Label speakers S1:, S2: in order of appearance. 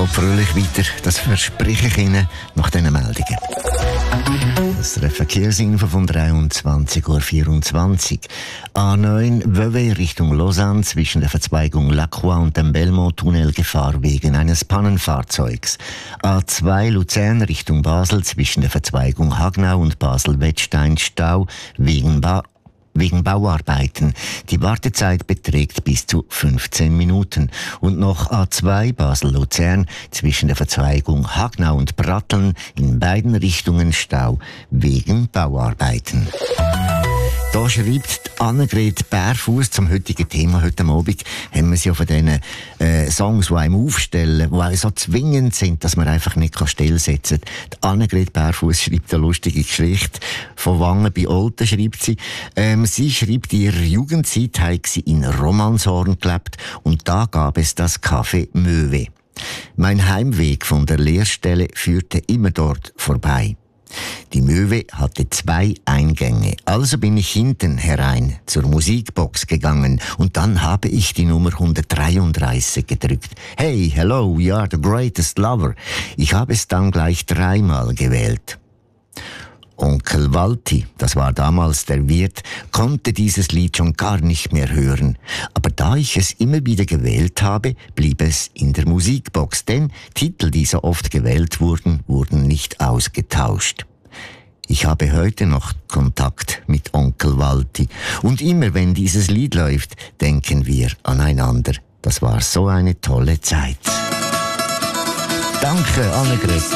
S1: geht fröhlich weiter, das verspreche ich Ihnen nach diesen Meldungen. Das ist eine Verkehrsinfo von 23:24 Uhr. A9 Vevey Richtung Lausanne zwischen der Verzweigung Lacroix und dem Belmont-Tunnel Gefahr wegen eines Pannenfahrzeugs. A2 Luzern Richtung Basel zwischen der Verzweigung Hagnau und Basel-Wettstein Stau wegen Bauarbeiten. Die Wartezeit beträgt bis zu 15 Minuten. Und noch A2 Basel-Luzern zwischen der Verzweigung Hagnau und Bratteln in beiden Richtungen Stau wegen Bauarbeiten. Da schreibt Annegret Bärfuss zum heutigen Thema. Heute Abend haben wir sie ja von diesen Songs, die einem aufstellen, die auch so zwingend sind, dass man einfach nicht stillsetzen kann. Die Annegret Bärfuss schreibt eine lustige Geschichte. Von Wangen bei Olten schreibt sie. Sie schreibt, in ihrer Jugendzeit habe sie in Romanshorn gelebt und da gab es das Café Möwe. Mein Heimweg von der Lehrstelle führte immer dort vorbei. Die Möwe hatte 2 Eingänge, also bin ich hinten herein zur Musikbox gegangen und dann habe ich die Nummer 133 gedrückt. Hey, hello, we are the greatest lover. Ich habe es dann gleich 3-mal gewählt. Onkel Walti, das war damals der Wirt, konnte dieses Lied schon gar nicht mehr hören. Aber da ich es immer wieder gewählt habe, blieb es in der Musikbox, denn Titel, die so oft gewählt wurden, wurden nicht ausgetauscht. Ich habe heute noch Kontakt mit Onkel Walti und immer wenn dieses Lied läuft, denken wir aneinander. Das war so eine tolle Zeit. Danke, Annegret.